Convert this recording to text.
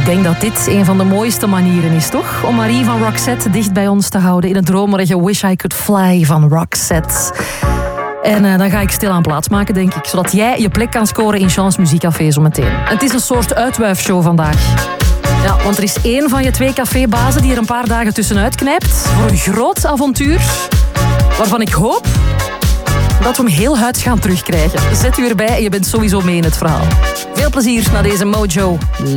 denk dat dit een van de mooiste manieren is, toch? Om Marie van Roxette dicht bij ons te houden in het dromerige Wish I Could Fly van Roxette. En dan ga ik stilaan plaatsmaken, denk ik. Zodat jij je plek kan scoren in Chance Muziekcafé zo meteen. Het is een soort uitwuifshow vandaag. Ja, want er is één van je 2 cafébazen die er een paar dagen tussenuit knijpt. Voor een groot avontuur. Waarvan ik hoop dat we hem heel huids gaan terugkrijgen. Zet u erbij en je bent sowieso mee in het verhaal. Veel plezier naar deze Mojo